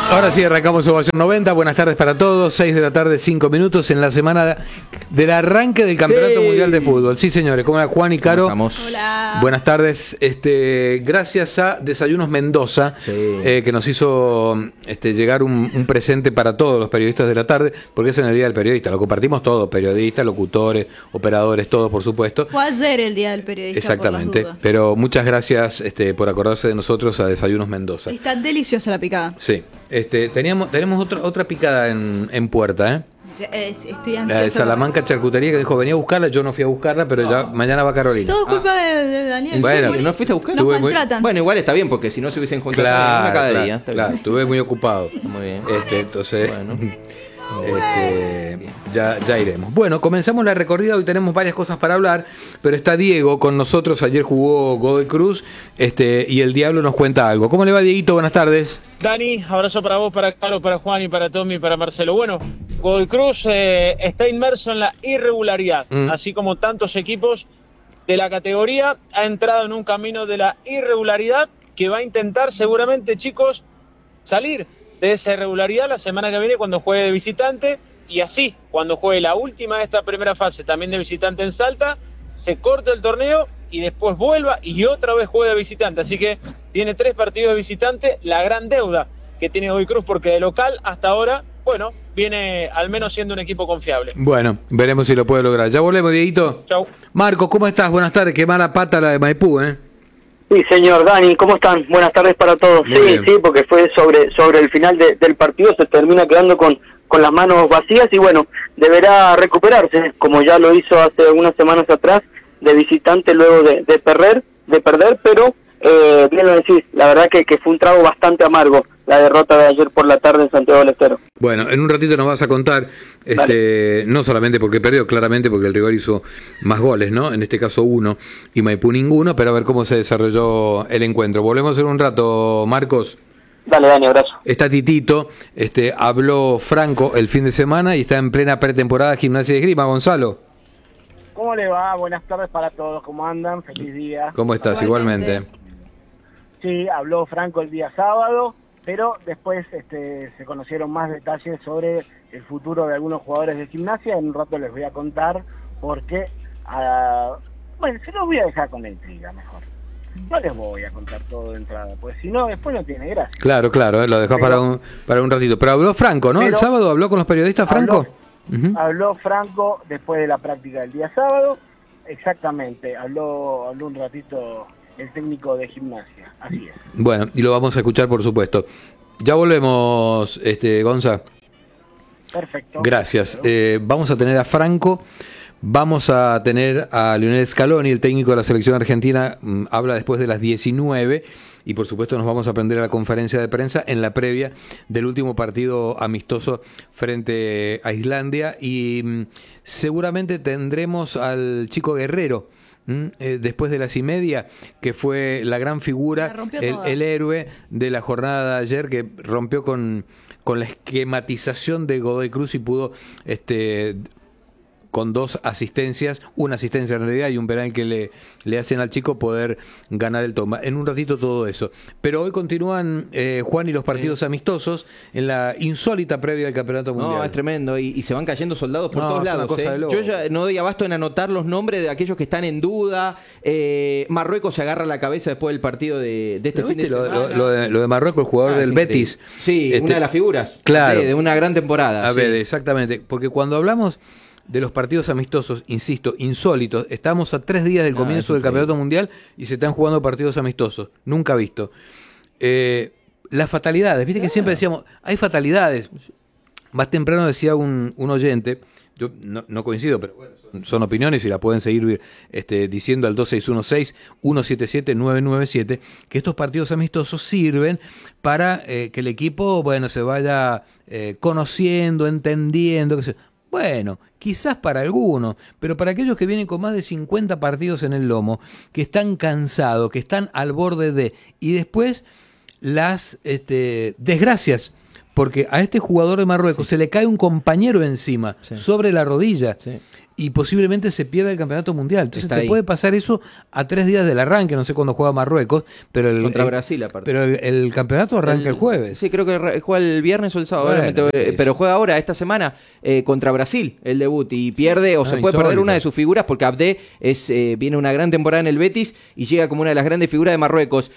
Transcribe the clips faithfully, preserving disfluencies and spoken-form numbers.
Ahora sí, arrancamos Ovación noventa. Buenas tardes para todos. seis de la tarde, cinco minutos en la semana del arranque del Campeonato sí. Mundial de Fútbol. Sí, señores. ¿Cómo va Juan y Caro? Hola. Buenas tardes. Este, gracias a Desayunos Mendoza, sí. eh, que nos hizo este, llegar un, un presente para todos los periodistas de la tarde, porque es en el Día del Periodista. Lo compartimos todos, periodistas, locutores, operadores, todos, por supuesto. Fue ayer el Día del Periodista. Exactamente. Por las dudas. Pero muchas gracias este, por acordarse de nosotros a Desayunos Mendoza. Está deliciosa la picada. Sí. Este, teníamos, tenemos otra, otra picada en, en puerta, ¿eh? Estoy ansiosa. La de Salamanca Charcutería, que dijo venía a buscarla, yo no fui a buscarla, pero ya mañana va Carolina. Todo culpa ah. de, de Daniel. Bueno, ¿no fuiste a buscarla? Nos maltratan. Bueno, igual está bien, porque si no se hubiesen juntado claro, una cada claro, día. Claro, estuve muy ocupado. Muy bien. Este, entonces, bueno. Este, ya, ya iremos. Bueno, comenzamos la recorrida. Hoy tenemos varias cosas para hablar, pero está Diego con nosotros. Ayer jugó Godoy Cruz este, y el Diablo nos cuenta algo. ¿Cómo le va, Dieguito? Buenas tardes. Dani, abrazo para vos, para Caro, para Juan y para Tommy y para Marcelo. Bueno, Godoy Cruz eh, está inmerso en la irregularidad, mm. así como tantos equipos de la categoría. Ha entrado en un camino de la irregularidad que va a intentar seguramente, chicos, salir de esa irregularidad la semana que viene cuando juegue de visitante, y así, cuando juegue la última de esta primera fase también de visitante en Salta, se corta el torneo y después vuelva y otra vez juegue de visitante. Así que tiene tres partidos de visitante, la gran deuda que tiene Godoy Cruz, porque de local hasta ahora, bueno, viene al menos siendo un equipo confiable. Bueno, veremos si lo puede lograr. Ya volvemos, Dieguito. Chau. Marcos, ¿cómo estás? Buenas tardes. Qué mala pata la de Maipú, ¿eh? Sí, señor Dani, ¿cómo están? Buenas tardes para todos. Muy sí, bien. sí, porque fue sobre sobre el final de, del partido, se termina quedando con, con las manos vacías y bueno, deberá recuperarse, como ya lo hizo hace unas semanas atrás, de visitante luego de, de perder, de perder, pero eh, bien lo decís, la verdad que, que fue un trago bastante amargo la derrota de ayer por la tarde en Santiago del Estero. Bueno, en un ratito nos vas a contar, este, no solamente porque perdió, claramente porque el rival hizo más goles, ¿no? En este caso uno y Maipú ninguno, pero a ver cómo se desarrolló el encuentro. Volvemos en un rato, Marcos. Dale, Dani, abrazo. Está Titito, este, habló Franco el fin de semana y está en plena pretemporada de Gimnasia de Esgrima. Gonzalo. ¿Cómo le va? Buenas tardes para todos, ¿cómo andan? Feliz día. ¿Cómo estás? Igualmente. Igualmente. Sí, habló Franco el día sábado, pero después este, se conocieron más detalles sobre el futuro de algunos jugadores de Gimnasia. En un rato les voy a contar porque, uh, bueno, se los voy a dejar con la intriga mejor. No les voy a contar todo de entrada, pues si no, después no tiene gracia. Claro, claro, eh, lo dejás para un, para un ratito. Pero habló Franco, ¿no? El sábado habló con los periodistas, Franco. Habló, uh-huh. habló Franco después de la práctica del día sábado, exactamente, habló, habló un ratito el técnico de Gimnasia, así es. Bueno, y lo vamos a escuchar, por supuesto. Ya volvemos, este Gonza. Perfecto. Gracias. Eh, vamos a tener a Franco, vamos a tener a Lionel Scaloni, el técnico de la selección argentina, mmm, habla después de las diecinueve, y por supuesto nos vamos a aprender a la conferencia de prensa en la previa del último partido amistoso frente a Islandia, y mmm, seguramente tendremos al chico Guerrero, ¿Mm? Eh, después de las y media, que fue la gran figura, el, el héroe de la jornada de ayer, que rompió con, con la esquematización de Godoy Cruz y pudo, este, con dos asistencias, una asistencia en realidad y un penal que le, le hacen al chico, poder ganar el toma. En un ratito todo eso. Pero hoy continúan, eh, Juan, y los partidos sí. amistosos en la insólita previa del Campeonato Mundial. No, es tremendo. Y, y se van cayendo soldados por no, todos lados. ¿eh? Yo ya no doy abasto en anotar los nombres de aquellos que están en duda. Eh, Marruecos se agarra la cabeza después del partido de, de este fin de semana. Lo, lo, de, lo de Marruecos, el jugador ah, del Betis. Sí, este, una de las figuras. Claro. Sí, de una gran temporada. A sí. ver, exactamente. Porque cuando hablamos de los partidos amistosos, insisto, insólitos, estamos a tres días del no, comienzo del Campeonato Mundial y se están jugando partidos amistosos, nunca visto. Eh, las fatalidades, viste claro. que siempre decíamos, hay fatalidades. Más temprano decía un, un oyente, yo no, no coincido, pero bueno, son, son opiniones y la pueden seguir este, diciendo al dos seis uno seis, uno siete siete, nueve nueve siete, que estos partidos amistosos sirven para eh, que el equipo, bueno, se vaya eh, conociendo, entendiendo, que se... Bueno, quizás para algunos, pero para aquellos que vienen con más de cincuenta partidos en el lomo, que están cansados, que están al borde de... Y después las este, desgracias, porque a este jugador de Marruecos sí. se le cae un compañero encima, sí. sobre la rodilla. Sí. y posiblemente se pierda el campeonato mundial. Entonces Está te ahí. puede pasar eso a tres días del arranque, no sé cuándo juega Marruecos, pero el, Contra el- Brasil, aparte. pero el, el campeonato arranca el, jueves. Sí, creo que re- juega el viernes o el sábado, Bueno, ahora me te- es- pero juega ahora, esta semana, eh, contra Brasil, el debut, y pierde, o Ah, se puede perder insólito. una de sus figuras, porque Abde es, eh, viene una gran temporada en el Betis y llega como una de las grandes figuras de Marruecos.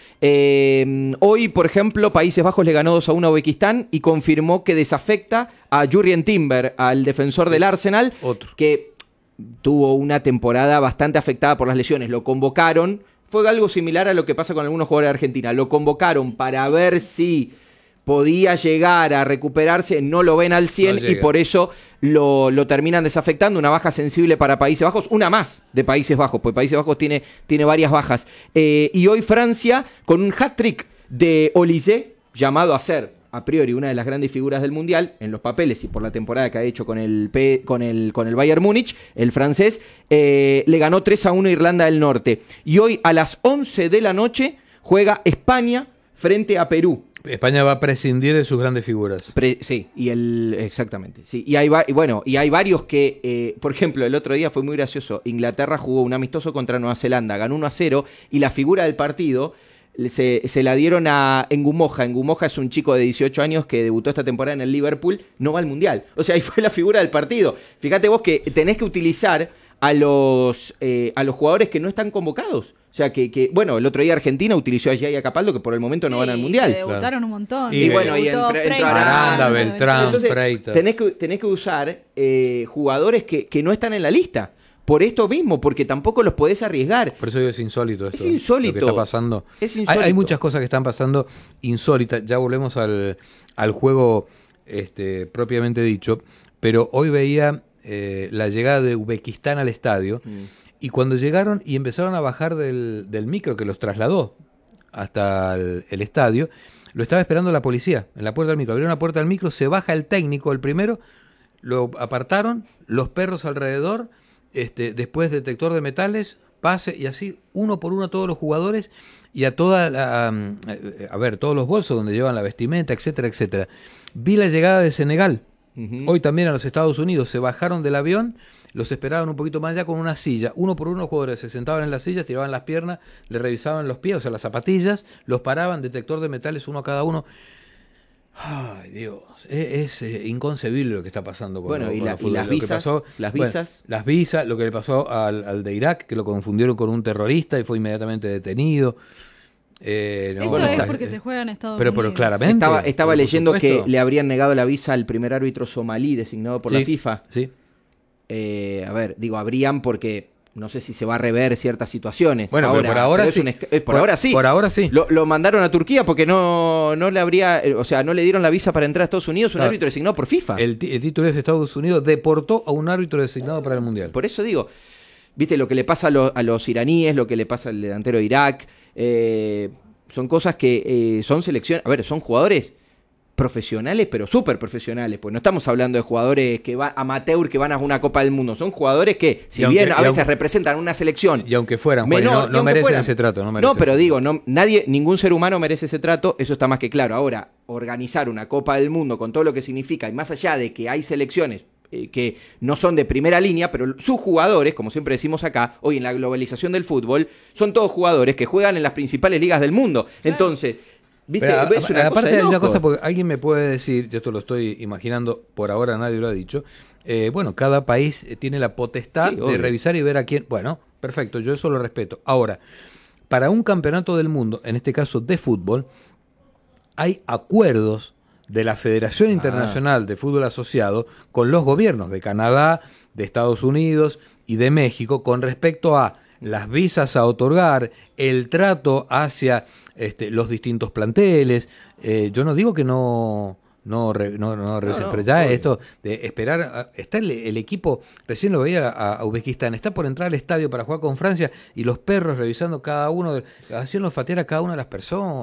Eh, hoy, por ejemplo, Países Bajos le ganó dos a uno a Uzbekistán y confirmó que desafecta a Jurrien Timber, al defensor del Arsenal, Otro. que tuvo una temporada bastante afectada por las lesiones. Lo convocaron, fue algo similar a lo que pasa con algunos jugadores de Argentina. Lo convocaron para ver si podía llegar a recuperarse, no lo ven al cien No y llega. por eso lo, lo terminan desafectando. Una baja sensible para Países Bajos, una más de Países Bajos, pues Países Bajos tiene, tiene varias bajas. Eh, y hoy Francia, con un hat-trick de Olysée, llamado a ser a priori una de las grandes figuras del Mundial, en los papeles y por la temporada que ha hecho con el, P- con el, con el Bayern Múnich, el francés, eh, le ganó tres a uno a Irlanda del Norte. Y hoy a las once de la noche juega España frente a Perú. España va a prescindir de sus grandes figuras. Pre- sí, y el exactamente. Sí, y hay va- y bueno, y hay varios que, eh, por ejemplo, el otro día fue muy gracioso. Inglaterra jugó un amistoso contra Nueva Zelanda, ganó uno a cero y la figura del partido se, se la dieron a Ngumoja. Ngumoja es un chico de dieciocho años que debutó esta temporada en el Liverpool, no va al Mundial. O sea, ahí fue la figura del partido. Fíjate vos que tenés que utilizar a los eh, a los jugadores que no están convocados. O sea, que, que bueno, el otro día Argentina utilizó a Yaya Capaldo, que por el momento no van al Sí, Mundial. que debutaron un montón. Y bueno, y Debutó entra- entró Freitas, Aranda, Beltrán, Entonces, Freitas. tenés que, tenés que usar eh, jugadores que, que no están en la lista. Por esto mismo, porque tampoco los podés arriesgar. Por eso digo, es insólito esto. Es insólito. Lo que está pasando. Es Hay, insólito. hay muchas cosas que están pasando insólitas. Ya volvemos al, al juego este, propiamente dicho. Pero hoy veía eh, la llegada de Uzbekistán al estadio. Mm. Y cuando llegaron y empezaron a bajar del, del micro que los trasladó hasta el, el estadio, lo estaba esperando la policía en la puerta del micro. Abrieron la puerta del micro, se baja el técnico, el primero, lo apartaron, los perros alrededor, este, después detector de metales, pase y así uno por uno a todos los jugadores y a toda la, um, a ver, todos los bolsos donde llevan la vestimenta, etcétera, etcétera. Vi la llegada de Senegal. Ujú. Hoy también a los Estados Unidos se bajaron del avión, los esperaban un poquito más allá con una silla. Uno por uno los jugadores se sentaban en las sillas, tiraban las piernas, le revisaban los pies, o sea, las zapatillas, los paraban, detector de metales, uno a cada uno. Ay, Dios, es, es, eh, inconcebible lo que está pasando con, Bueno, lo- y con la- el y fútbol. las Lo que visas, pasó- las bueno, visas. las visas, lo que le pasó al, al de Irak, que lo confundieron con un terrorista y fue inmediatamente detenido. Eh, no, Esto bueno, es eh, porque se juega en Estados pero, pero Unidos. claramente. Estaba, estaba pero por leyendo supuesto. que le habrían negado la visa al primer árbitro somalí designado por la Sí, FIFA. Sí. Eh, a ver, digo, habrían porque no sé si se va a rever ciertas situaciones. Bueno, pero por ahora pero es sí. un esc- eh, por, ahora sí. Por ahora sí. Lo, lo mandaron a Turquía porque no, no le habría, eh, o sea, no le dieron la visa para entrar a Estados Unidos, un No. árbitro designado por FIFA. El, ti- el título es Estados Unidos deportó a un árbitro designado para el Mundial. Por eso digo, viste lo que le pasa a, lo- a los iraníes, lo que le pasa al delantero de Irak, eh, son cosas que eh, son selección, a ver, son jugadores profesionales, pero súper profesionales, pues no estamos hablando de jugadores que van amateur que van a una Copa del Mundo, son jugadores que, si Y aunque- bien a y veces aunque- representan una selección Y aunque fueran, Juan, menor, no, y no aunque merecen fueran- ese trato. No, merecen No, pero ese digo, trato. no, nadie, ningún ser humano merece ese trato, eso está más que claro. Ahora, organizar una Copa del Mundo con todo lo que significa, y más allá de que hay selecciones eh, que no son de primera línea, pero sus jugadores, como siempre decimos acá, hoy en la globalización del fútbol, son todos jugadores que juegan en las principales ligas del mundo. Entonces, ¿viste? Pero, Es a- una aparte cosa de hay una loco. cosa, porque alguien me puede decir, yo esto lo estoy imaginando, por ahora nadie lo ha dicho, eh, bueno, cada país eh, tiene la potestad Sí, de obvio. revisar y ver a quién, bueno, perfecto, yo eso lo respeto. Ahora, para un campeonato del mundo, en este caso de fútbol, hay acuerdos de la Federación Internacional de Fútbol Asociado con los gobiernos de Canadá, de Estados Unidos y de México con respecto a las visas a otorgar, el trato hacia este, los distintos planteles. Eh, yo no digo que no... No, re- no, no, re- no, pero ya obvio. esto de esperar, a- está el, el equipo, recién lo veía a, a Uzbekistán, está por entrar al estadio para jugar con Francia y los perros revisando cada uno, de, haciendo fatear a cada una de las personas.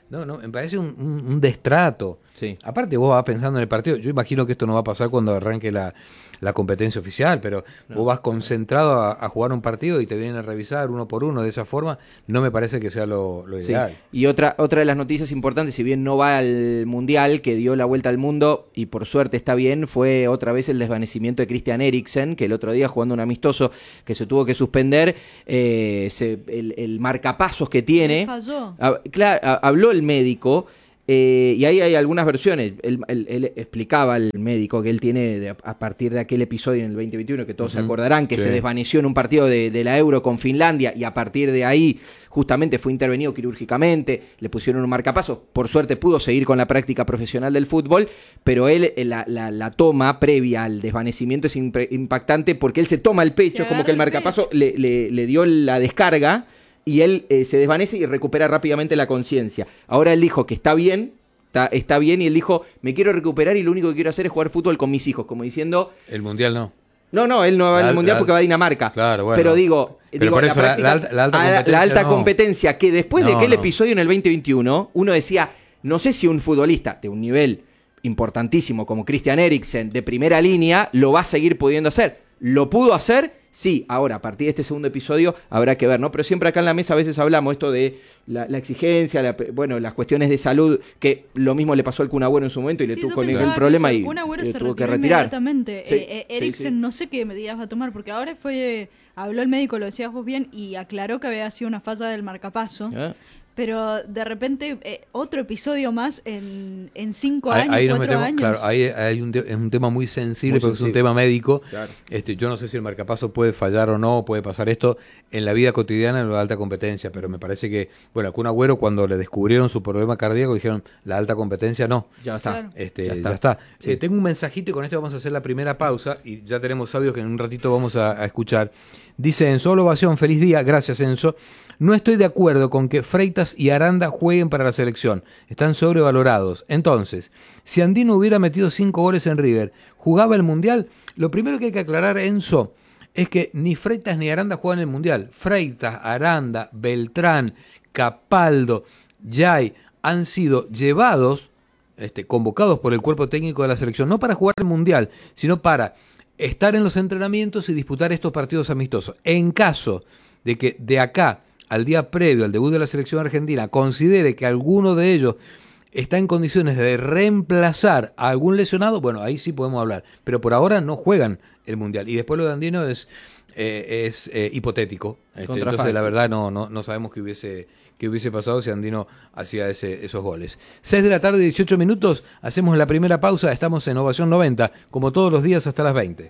No, no, me parece un, un, un destrato. Sí. Aparte vos vas pensando en el partido, yo imagino que esto no va a pasar cuando arranque la, la competencia oficial, pero no. Vos vas concentrado a, a jugar un partido y te vienen a revisar uno por uno de esa forma, no me parece que sea lo, lo ideal. Sí. Y otra, otra de las noticias importantes, si bien no va al Mundial, que dio la vuelta al mundo, y por suerte está bien, fue otra vez el desvanecimiento de Christian Eriksen, que el otro día jugando un amistoso que se tuvo que suspender, eh, se, el, el marcapasos que tiene, falló. A, claro, a, habló el médico, eh, y ahí hay algunas versiones. Él, él, él explicaba al médico que él tiene de, a partir de aquel episodio en el veinte veintiuno, que todos uh-huh. se acordarán, que sí. se desvaneció en un partido de, de la Euro con Finlandia, y a partir de ahí justamente fue intervenido quirúrgicamente, le pusieron un marcapasos, por suerte pudo seguir con la práctica profesional del fútbol, pero él la, la, la toma previa al desvanecimiento es imp- impactante porque él se toma el pecho, como que el marcapasos le, le, le dio la descarga, y él eh, se desvanece y recupera rápidamente la conciencia. Ahora él dijo que está bien, está, está bien, y él dijo, me quiero recuperar y lo único que quiero hacer es jugar fútbol con mis hijos, como diciendo... El Mundial no. No, no, él no va la, al Mundial la, porque va a Dinamarca. Claro, bueno. Pero digo, pero digo por eso la, práctica, la, la, la alta competencia, la alta no. competencia que después no, de aquel no. episodio en el veinte veintiuno, uno decía, no sé si un futbolista de un nivel importantísimo como Christian Eriksen, de primera línea, lo va a seguir pudiendo hacer. ¿Lo pudo hacer? Sí, ahora, a partir de este segundo episodio habrá que ver, ¿no? Pero siempre acá en la mesa a veces hablamos esto de la, la exigencia, la, bueno, las cuestiones de salud, que lo mismo le pasó al Kun Agüero en su momento y le sí, tuvo con el problema y eh, tuvo que retirar. Inmediatamente. Sí, eh, eh, Eriksen, sí, sí. no sé qué medidas va a tomar, porque ahora fue, habló el médico, lo decías vos bien, y aclaró que había sido una falla del marcapaso. ¿Eh? Pero de repente eh, otro episodio más en, en cinco ahí, años, ahí cuatro metemos, años. Claro, ahí hay un, te, es un tema muy sensible muy porque sensible. es un tema médico. Claro. Este, yo no sé si el marcapaso puede fallar o no, puede pasar esto en la vida cotidiana en la alta competencia, pero me parece que, bueno, a Kun Agüero cuando le descubrieron su problema cardíaco dijeron, la alta competencia no. Ya está. Claro. Este, ya está. Ya está. Sí. Eh, tengo un mensajito y con esto vamos a hacer la primera pausa y ya tenemos audios que en un ratito vamos a, a escuchar. Dice Enzo, hola ovación, feliz día, gracias Enzo. No estoy de acuerdo con que Freitas y Aranda jueguen para la selección. Están sobrevalorados. Entonces, si Andino hubiera metido cinco goles en River, ¿jugaba el Mundial? Lo primero que hay que aclarar, Enzo, es que ni Freitas ni Aranda juegan el Mundial. Freitas, Aranda, Beltrán, Capaldo, Yay han sido llevados, este, convocados por el cuerpo técnico de la selección, no para jugar el Mundial, sino para estar en los entrenamientos y disputar estos partidos amistosos. En caso de que de acá al día previo al debut de la selección argentina considere que alguno de ellos está en condiciones de reemplazar a algún lesionado, bueno, ahí sí podemos hablar, pero por ahora no juegan el Mundial. Y después lo de Andino es eh, es eh, hipotético, este, entonces la verdad no no no sabemos qué hubiese qué hubiese pasado si Andino hacía ese, esos goles. seis de la tarde, dieciocho minutos, hacemos la primera pausa, estamos en Ovación noventa, como todos los días hasta las veinte.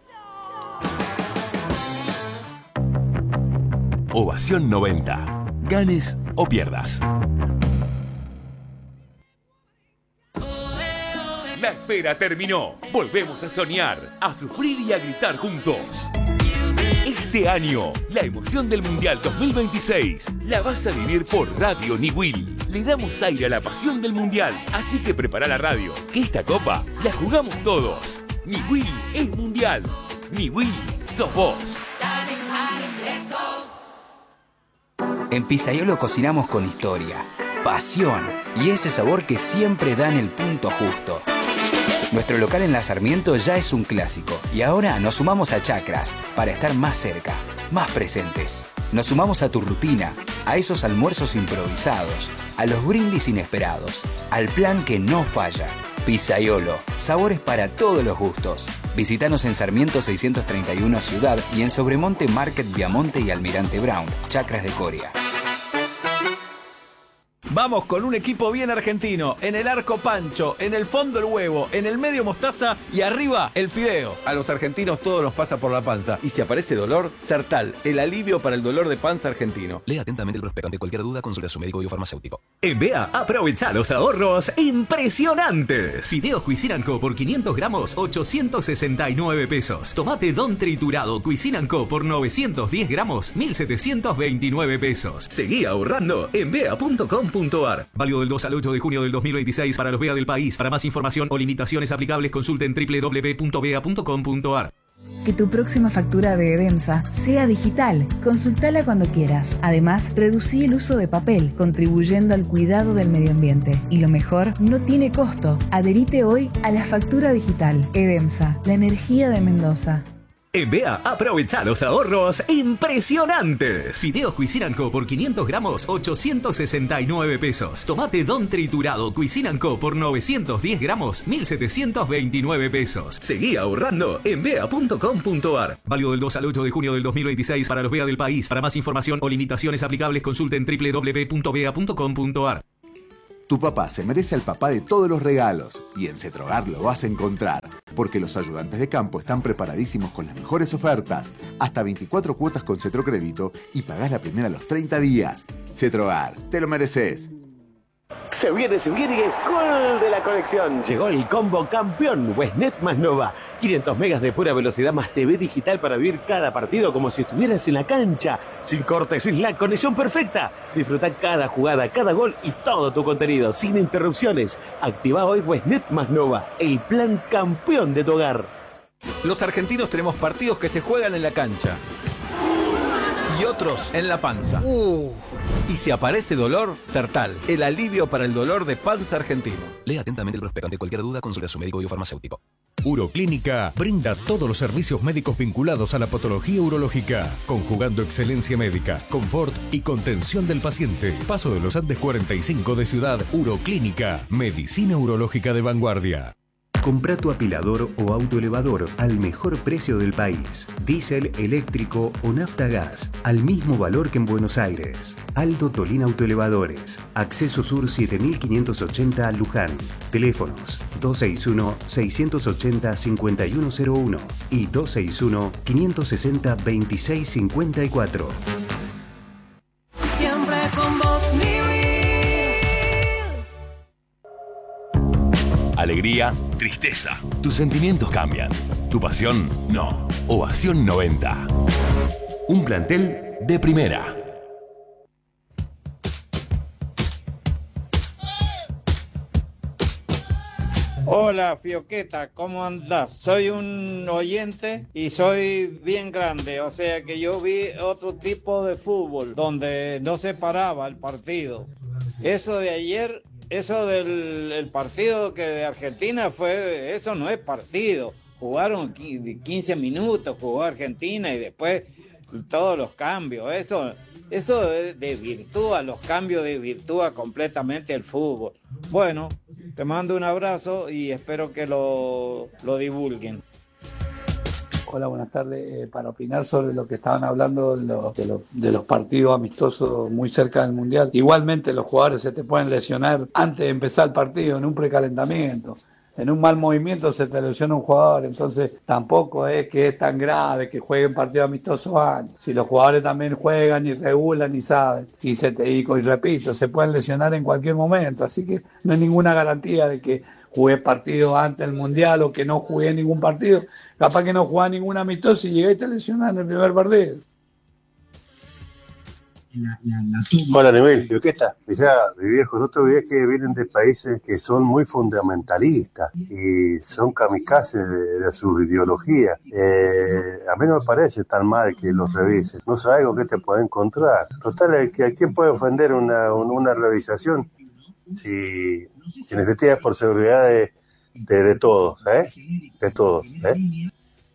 Ovación noventa. Ganes o pierdas. La espera terminó. Volvemos a soñar, a sufrir y a gritar juntos. Este año, la emoción del Mundial dos mil veintiséis la vas a vivir por Radio Niwil. Le damos aire a la pasión del Mundial, así que prepara la radio, que esta copa la jugamos todos. Niwil es Mundial. Niwil sos vos. En Pizzaiolo cocinamos con historia, pasión y ese sabor que siempre dan el punto justo. Nuestro local en La Sarmiento ya es un clásico y ahora nos sumamos a Chacras para estar más cerca, más presentes. Nos sumamos a tu rutina, a esos almuerzos improvisados, a los brindis inesperados, al plan que no falla. Pizzaiolo, sabores para todos los gustos. Visítanos en Sarmiento seiscientos treinta y uno Ciudad y en Sobremonte Market Viamonte y Almirante Brown, Chacras de Coria. Vamos con un equipo bien argentino, en el arco Pancho, en el fondo el huevo, en el medio mostaza y arriba el fideo. A los argentinos todo nos pasa por la panza. Y si aparece dolor, Sertal, el alivio para el dolor de panza argentino. Lea atentamente el prospecto. Ante cualquier duda, consulta a su médico y o farmacéutico. En B A, aprovecha los ahorros impresionantes. Fideos Cuisine and Co por quinientos gramos, ochocientos sesenta y nueve pesos. Tomate Don triturado Cuisine and Co por novecientos diez gramos, mil setecientos veintinueve pesos. Seguí ahorrando en bea punto com punto ar. Válido del dos al ocho de junio del dos mil veintiséis para los B A del país. Para más información o limitaciones aplicables, consulten doble u doble u doble u punto bea punto com punto ar. Que tu próxima factura de Edemsa sea digital. Consultala cuando quieras. Además, reducí el uso de papel, contribuyendo al cuidado del medio ambiente. Y lo mejor, no tiene costo. Adherite hoy a la factura digital. Edemsa, la energía de Mendoza. En B E A, aprovecha los ahorros impresionantes. Fideos Cuisine and Co por quinientos gramos, ochocientos sesenta y nueve pesos. Tomate Don triturado Cuisine and Co por novecientos diez gramos, mil setecientos veintinueve pesos. Seguí ahorrando en bea punto com punto ar. Válido del dos al ocho de junio del dos mil veintiséis para los B E A del país. Para más información o limitaciones aplicables, consulten doble u doble u doble u punto bea punto com punto ar. Tu papá se merece al papá de todos los regalos y en Cetrogar lo vas a encontrar, porque los ayudantes de campo están preparadísimos con las mejores ofertas, hasta veinticuatro cuotas con Cetrocrédito y pagás la primera a los treinta días. Cetrogar, te lo mereces. Se viene, se viene y es gol de la conexión. Llegó el combo campeón, Westnet más Nova. quinientos megas de pura velocidad más T V digital para vivir cada partido como si estuvieras en la cancha. Sin cortes, sin la conexión perfecta. Disfruta cada jugada, cada gol y todo tu contenido, sin interrupciones. Activa hoy Westnet más Nova, el plan campeón de tu hogar. Los argentinos tenemos partidos que se juegan en la cancha y otros en la panza. Uh. Y si aparece dolor, Sertal, el alivio para el dolor de panza argentino. Lea atentamente el prospecto. Ante cualquier duda, consulte a su médico y farmacéutico. Uroclínica brinda todos los servicios médicos vinculados a la patología urológica, conjugando excelencia médica, confort y contención del paciente. Paso de los Andes cuarenta y cinco de Ciudad. Uroclínica, medicina urológica de vanguardia. Compra tu apilador o autoelevador al mejor precio del país. Diésel, eléctrico o nafta gas, al mismo valor que en Buenos Aires. Aldo Tolín Autoelevadores. Acceso Sur siete mil quinientos ochenta Luján. Teléfonos dos seis uno, seis ocho cero, cinco uno cero uno y dos seis uno, cinco seis cero, veintiséis cincuenta y cuatro. Siempre con vos, Alegría, tristeza. Tus sentimientos cambian. Tu pasión, no. Ovación noventa. Un plantel de primera. Hola, Fioqueta, ¿cómo andás? Soy un oyente y soy bien grande, o sea que yo vi otro tipo de fútbol donde no se paraba el partido. Eso de ayer... Eso del el partido que de Argentina fue, eso no es partido. Jugaron quince minutos, jugó Argentina y después todos los cambios. Eso, eso desvirtúa, los cambios desvirtúa completamente el fútbol. Bueno, te mando un abrazo y espero que lo, lo divulguen. Hola, buenas tardes. Eh, para opinar sobre lo que estaban hablando de los, de, los, de los partidos amistosos muy cerca del Mundial. Igualmente los jugadores se te pueden lesionar antes de empezar el partido, en un precalentamiento. En un mal movimiento se te lesiona un jugador, entonces tampoco es que es tan grave que jueguen partidos amistosos antes. Si los jugadores también juegan y regulan y saben, y, se te, y, y repito, se pueden lesionar en cualquier momento, así que no hay ninguna garantía de que jugué partido antes del Mundial o que no jugué ningún partido. Capaz que no jugaba ningún amistoso y llegué y te lesionaste en el primer partido. La, la, la Hola, Nebel, ¿qué tal? Mirá, mi viejo, no te olvides que vienen de países que son muy fundamentalistas y son kamikazes de, de su ideología. Eh, a mí no me parece tan mal que los revises. No sabes con qué te puede encontrar. Total, ¿a quién puede ofender una, una realización si, si necesitas por seguridad de, de, de todos, ¿eh? De todos, ¿eh?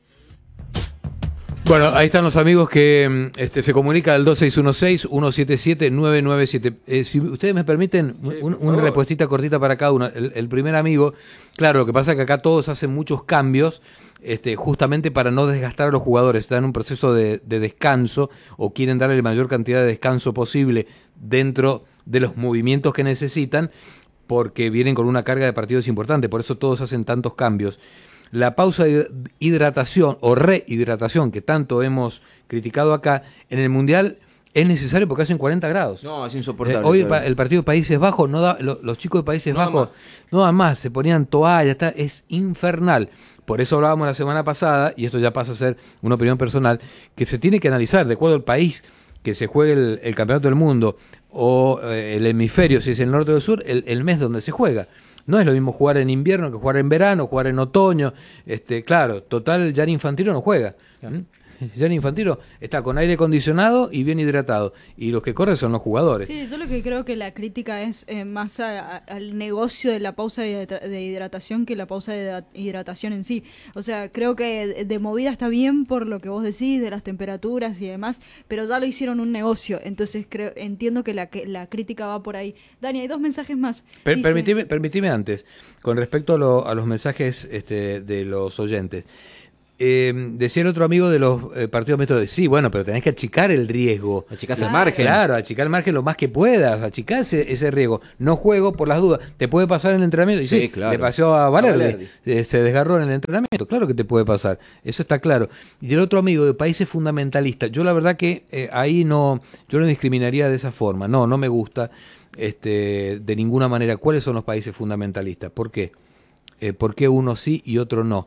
Bueno, ahí están los amigos que este, se comunican al dos seis uno seis, uno siete siete, nueve nueve siete. Eh, si ustedes me permiten, sí, un, una respuestita cortita para cada uno. El, el primer amigo, claro, lo que pasa es que acá todos hacen muchos cambios este, justamente para no desgastar a los jugadores. Están en un proceso de, de descanso o quieren darle la mayor cantidad de descanso posible dentro de los movimientos que necesitan porque vienen con una carga de partidos importante. Por eso todos hacen tantos cambios. La pausa de hidratación o rehidratación que tanto hemos criticado acá, en el Mundial es necesario porque hacen cuarenta grados. No, es insoportable. Eh, hoy el, el partido de Países Bajos, no da, lo, los chicos de Países no Bajos no dan más, se ponían toallas, está, es infernal. Por eso hablábamos la semana pasada, y esto ya pasa a ser una opinión personal, que se tiene que analizar de acuerdo al país que se juegue el, el Campeonato del Mundo o eh, el hemisferio, si es el norte o el sur, el, el mes donde se juega. No es lo mismo jugar en invierno que jugar en verano, jugar en otoño. Este, claro, total, Gianni Infantino no juega. Claro. ¿Mm? Gianni Infantino está con aire acondicionado y bien hidratado. Y los que corren son los jugadores. Sí, yo lo que creo que la crítica es eh, más a, a, al negocio de la pausa de, de hidratación que la pausa de hidratación en sí. O sea, creo que de movida está bien por lo que vos decís, de las temperaturas y demás, pero ya lo hicieron un negocio. Entonces creo entiendo que la, que la crítica va por ahí. Dani, hay dos mensajes más. Per, Dice, permitime, permitime antes, con respecto a, lo, a los mensajes este, de los oyentes. Eh, decía el otro amigo de los eh, partidos mixtos, sí, bueno, pero tenés que achicar el riesgo. Achicarse el margen. Claro, achicar el margen lo más que puedas, achicar ese, ese riesgo. No juego por las dudas. ¿Te puede pasar en el entrenamiento? Y sí, sí, claro. Le pasó a Valerdi, a Valerdi. Eh, se desgarró en el entrenamiento. Claro que te puede pasar, eso está claro. Y el otro amigo de países fundamentalistas, yo la verdad que eh, ahí no, yo no discriminaría de esa forma. No, no me gusta este, de ninguna manera. ¿Cuáles son los países fundamentalistas? ¿Por qué? Eh, ¿Por qué uno sí y otro no?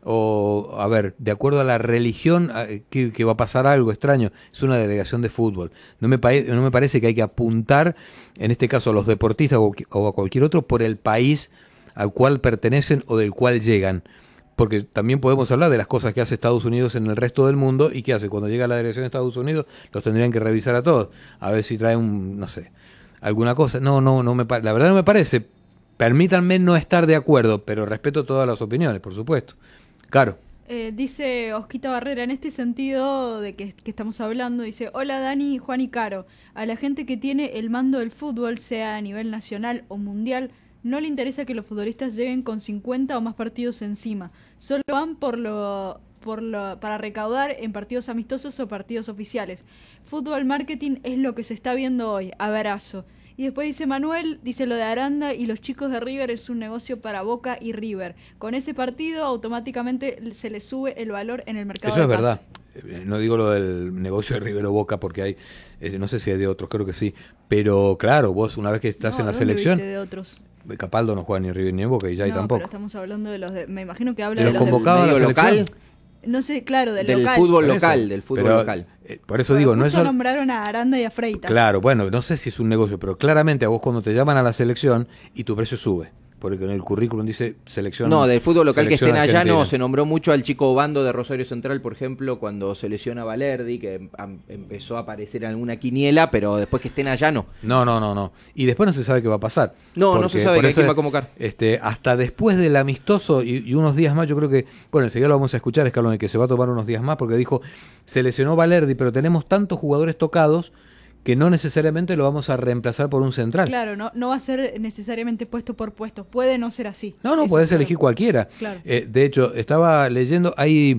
O, a ver, de acuerdo a la religión, que, que va a pasar algo extraño, es una delegación de fútbol. No me, no me parece que hay que apuntar, en este caso a los deportistas o, o a cualquier otro, por el país al cual pertenecen o del cual llegan. Porque también podemos hablar de las cosas que hace Estados Unidos en el resto del mundo y qué hace. Cuando llega la delegación de Estados Unidos, los tendrían que revisar a todos, a ver si trae un, no sé, alguna cosa. No, no, no me la verdad no me parece. Permítanme no estar de acuerdo, pero respeto todas las opiniones, por supuesto. Claro. Eh, dice Osquita Barrera, en este sentido de que, que estamos hablando, dice, hola Dani, Juan y Caro, a la gente que tiene el mando del fútbol, sea a nivel nacional o mundial, no le interesa que los futbolistas lleguen con cincuenta o más partidos encima, solo van por lo, por lo, para recaudar en partidos amistosos o partidos oficiales. Fútbol marketing es lo que se está viendo hoy, abrazo. Y después dice Manuel, dice lo de Aranda y los chicos de River es un negocio para Boca y River. Con ese partido automáticamente se le sube el valor en el mercado. Eso es de verdad. No digo lo del negocio de River o Boca porque hay, eh, no sé si hay de otros, creo que sí. Pero claro, vos una vez que estás no, en la ¿dónde selección... viste de otros? Capaldo no juega ni en River ni en Boca y ya hay no, tampoco. Pero estamos hablando de los de... Me imagino que habla de de los los convocados a la selección. Local. No sé, claro, del, del local. fútbol Por local, eso. del fútbol pero, local. Eh, por eso pero digo, no es solo... nombraron a Aranda y a Freitas. Claro, bueno, no sé si es un negocio, pero claramente a vos cuando te llaman a la selección y tu precio sube, porque en el currículum dice selección. No, del fútbol local que estén allá argentina. no, se nombró mucho al chico Obando de Rosario Central, por ejemplo, cuando se lesiona Valerdi, que am, empezó a aparecer en alguna quiniela, pero después que estén allá no. No, no, no, no. Y después no se sabe qué va a pasar. No, no se sabe que quién va a convocar. Este, hasta después del amistoso y, y unos días más, yo creo que, bueno, enseguida lo vamos a escuchar, Escalón, que se va a tomar unos días más, porque dijo, se lesionó Valerdi, pero tenemos tantos jugadores tocados que no necesariamente lo vamos a reemplazar por un central. Claro, no, no va a ser necesariamente puesto por puesto, puede no ser así. No, no, Eso podés claro. elegir cualquiera. Claro. Eh, de hecho, estaba leyendo, hay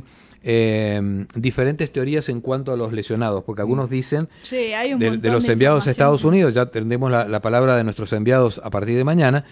eh, diferentes teorías en cuanto a los lesionados, porque algunos dicen sí, hay un de, de los de enviados a Estados Unidos, ya tendremos la, la palabra de nuestros enviados a partir de mañana,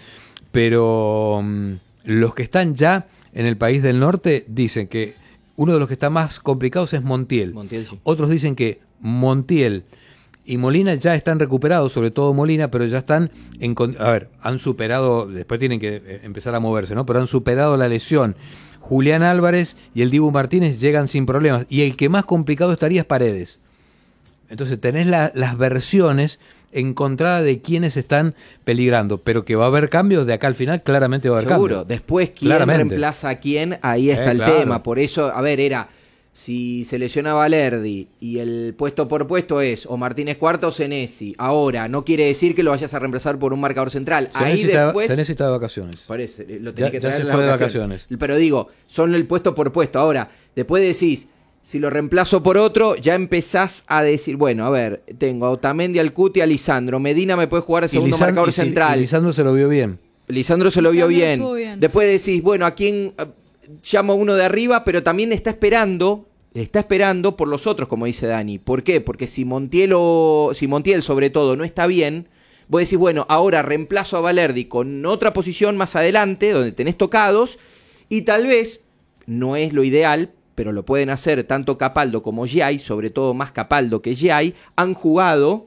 pero um, los que están ya en el país del norte dicen que uno de los que está más complicados es Montiel. Montiel sí. Otros dicen que Montiel y Molina ya están recuperados, sobre todo Molina, pero ya están, en, a ver, han superado, después tienen que empezar a moverse, ¿no? Pero han superado la lesión. Julián Álvarez y el Dibu Martínez llegan sin problemas. Y el que más complicado estaría es Paredes. Entonces tenés la, las versiones encontradas de quienes están peligrando, pero que va a haber cambios de acá al final, claramente va a haber Seguro. cambios. Después, ¿quién claramente. reemplaza a quién? Ahí está eh, el claro. tema. Por eso, a ver, era... Si se lesiona Valerdi y el puesto por puesto es o Martínez Cuarta o Senesi, ahora no quiere decir que lo vayas a reemplazar por un marcador central. Senesi Ahí después Senesi está de vacaciones. Parece, lo tenés ya, que traer ya se en fue las de vacaciones. vacaciones. Pero digo, son el puesto por puesto. Ahora, después decís, si lo reemplazo por otro, ya empezás a decir, bueno, a ver, tengo a Otamendi, al Cuti, a Lisandro, Medina me puede jugar el segundo Lisandro, marcador y, central. Y Lisandro se lo vio bien. Lisandro se lo vio Lisandro bien. bien. Después decís, bueno, ¿a quién eh, llamo a uno de arriba? Pero también está esperando... Está esperando por los otros, como dice Dani. ¿Por qué? Porque si Montiel, o, si Montiel sobre todo no está bien, vos decís, bueno, ahora reemplazo a Valerdi con otra posición más adelante, donde tenés tocados, y tal vez, no es lo ideal, pero lo pueden hacer tanto Capaldo como Giai, sobre todo más Capaldo que Giai, han jugado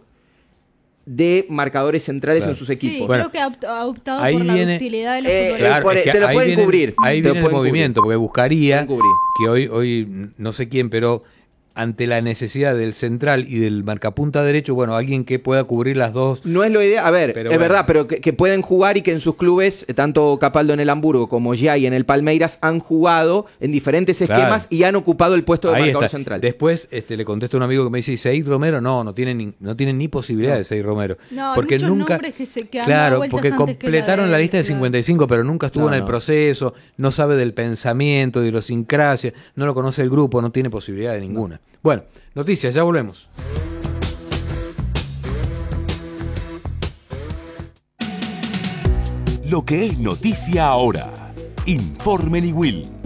de marcadores centrales claro. en sus equipos. Sí, Bueno, creo que ha opt- ha optado ahí por la viene- utilidad de los Eh, futbolistas. Claro, por- es que te lo ahí pueden viene, cubrir. Ahí Te lo viene el pueden movimiento, porque buscaría Pueden cubrir. que hoy, hoy, no sé quién, pero ante la necesidad del central y del marcapunta derecho, bueno, alguien que pueda cubrir las dos. No es lo ideal, a ver, pero es bueno. verdad, pero que, que pueden jugar y que en sus clubes, tanto Capaldo en el Hamburgo como Giai en el Palmeiras, han jugado en diferentes esquemas Claro. y han ocupado el puesto de Ahí marcador está. central. Después este, le contesto a un amigo que me dice, ¿y Seid Romero? No, no tienen ni, no tienen ni posibilidad No. de Seid Romero. No, porque muchos nunca, nombres que se- que han dado claro, vueltas porque antes que la completaron de la él, lista de claro. cincuenta y cinco, pero nunca estuvo No, en el no. proceso, no sabe del pensamiento, de idiosincrasia, no lo conoce el grupo, no tiene posibilidad de ninguna. Bueno, noticias, ya volvemos. Lo que es noticia ahora. Informe Niwil.